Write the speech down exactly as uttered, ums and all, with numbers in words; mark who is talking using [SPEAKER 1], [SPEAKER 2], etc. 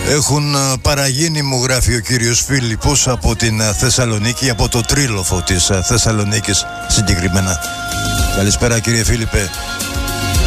[SPEAKER 1] Έχουν παραγίνει, μου γράφει ο κύριος Φίλιππος από την Θεσσαλονίκη, από το Τρίλοφο της Θεσσαλονίκης συγκεκριμένα. Καλησπέρα κύριε Φίλιππε.